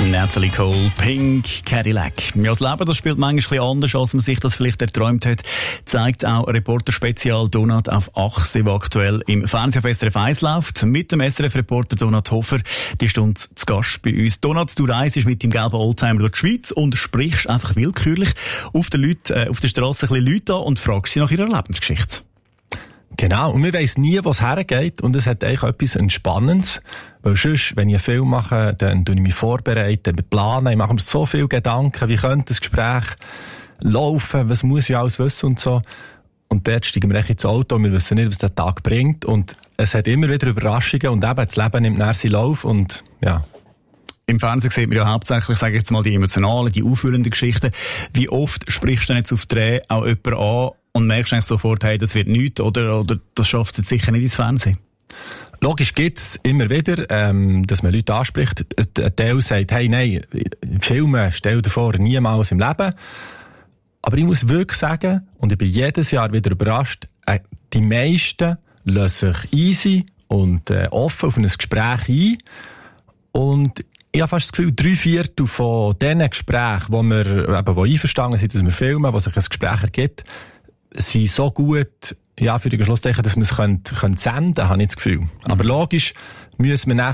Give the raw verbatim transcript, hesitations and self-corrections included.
Natalie Cole, Pink Cadillac. Ja, das Leben, das spielt manchmal ein bisschen anders, als man sich das vielleicht erträumt hat, zeigt auch Reporter-Spezial Donat auf Achse, der aktuell im Fernsehen auf S R F eins läuft. Mit dem S R F-Reporter Donat Hofer, die Stunde zu Gast bei uns. Donat, du reist mit dem gelben Oldtimer durch die Schweiz und sprichst einfach willkürlich auf den Leuten, äh, auf der Straße ein bisschen Leute an und fragst sie nach ihrer Lebensgeschichte. Genau, und man weiss nie, wo es hergeht, und es hat eigentlich etwas Entspannendes, weil sonst, wenn ich einen Film mache, dann tue ich mich vorbereiten, planen, ich mache mir so viele Gedanken, wie könnte das Gespräch laufen, was muss ich alles wissen und so. Und dort steigen wir echt ins Auto und wir wissen nicht, was der Tag bringt, und es hat immer wieder Überraschungen und eben das Leben nimmt nachher seinen Lauf und ja. Im Fernsehen sieht man ja hauptsächlich, sage ich jetzt mal, die emotionalen, die aufführenden Geschichten. Wie oft sprichst du denn jetzt auf Dreh auch jemanden an und merkst eigentlich sofort, hey, das wird nichts, oder, oder das schafft es jetzt sicher nicht ins Fernsehen? Logisch gibt's immer wieder, ähm, dass man Leute anspricht. Ein Teil sagt, hey, nein, Filme, stell dir vor, niemals im Leben. Aber ich muss wirklich sagen, und ich bin jedes Jahr wieder überrascht, äh, die meisten lassen sich easy und äh, offen auf ein Gespräch ein. Und ich habe fast das Gefühl, drei Viertel von diesen Gesprächen, wo wir eben, wo einverstanden sind, dass wir filmen, wo sich ein Gespräch ergibt, sind so gut, ja, für die Schlusszeichen, dass wir es können, können senden, habe ich das Gefühl. Mhm. Aber logisch müssen wir nachher